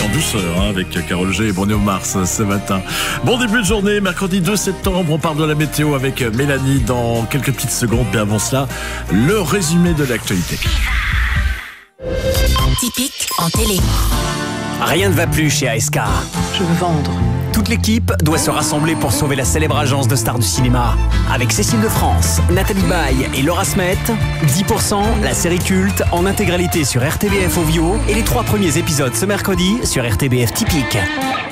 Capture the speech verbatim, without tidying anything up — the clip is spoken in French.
douceur hein, avec Carole G et Bruno Mars ce matin. Bon début de journée, mercredi deux septembre, on parle de la météo avec Mélanie dans quelques petites secondes. Mais avant cela, le résumé de l'actualité. Typique en télé. Rien ne va plus chez A S K. Je veux vendre. Toute l'équipe doit se rassembler pour sauver la célèbre agence de stars du cinéma. Avec Cécile de France, Nathalie Baye et Laura Smet, dix pour cent, la série culte, en intégralité sur R T B F Ovio et les trois premiers épisodes ce mercredi sur R T B F Typique.